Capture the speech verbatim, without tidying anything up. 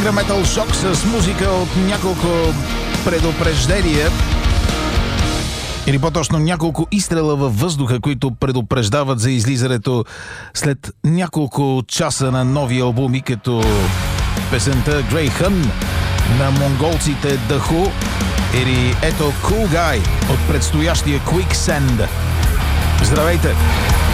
Мега Метал Шок с музика от няколко предупреждения, или по-точно няколко изстрела във въздуха, които предупреждават за излизането след няколко часа на нови албуми, като песента Grey Hun на монголците The Who или ето Cool Guy от предстоящия Quicksand. Здравейте!